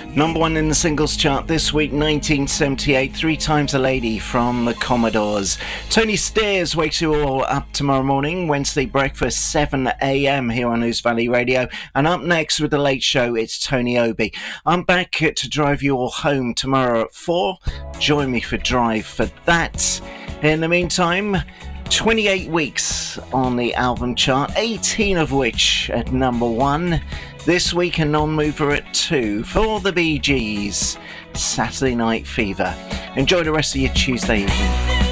Number one in the singles chart this week, 1978, Three Times a Lady from the Commodores. Tony Steers wakes you all up tomorrow morning, Wednesday breakfast, 7 a.m. here on News Valley Radio. And up next with The Late Show, it's Tony Obi. I'm back to drive you all home tomorrow at 4. Join me for Drive for that. In the meantime, 28 weeks on the album chart, 18 of which at number 1. This week a non-mover at 2 for the Bee Gees, Saturday Night Fever. Enjoy the rest of your Tuesday evening.